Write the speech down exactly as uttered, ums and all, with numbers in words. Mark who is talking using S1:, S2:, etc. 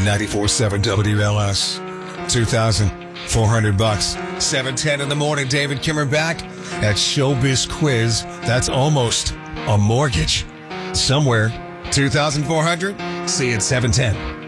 S1: ninety-four point seven W L S. two thousand four hundred bucks. seven ten in the morning. David Kimmer back at Showbiz Quiz. That's almost a mortgage. Somewhere. two thousand four hundred. See you at seven ten.